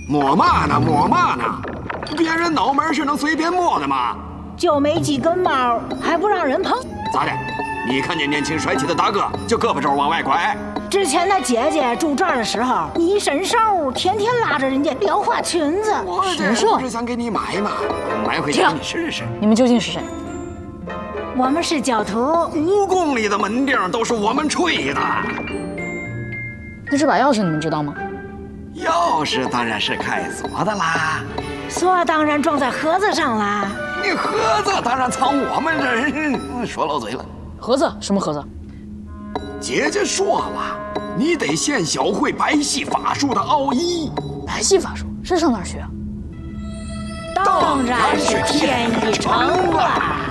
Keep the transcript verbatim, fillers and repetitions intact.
摸嘛呢？摸嘛呢？别人脑门是能随便摸的吗？ 就没几根毛，还不让人碰？ 咋的？你看见年轻帅气的大哥就胳膊肘往外拐？ 之前那姐姐住这儿的时候，一伸手，天天拉着人家撩花裙子。 我这不是想给你买吗？买回家你试试。 你们究竟是谁？ 我们是教徒。 故宫里的门钉都是我们吹的。 那这把钥匙你们知道吗？ 钥匙当然是开锁的啦。 锁当然装在盒子上啦。 你盒子当然藏我们这儿。说漏嘴了。 盒子？什么盒子？ 姐姐说了，你得先小会白戏法术的奥义。 白戏法术是上哪儿学啊？ 当然是天一城了。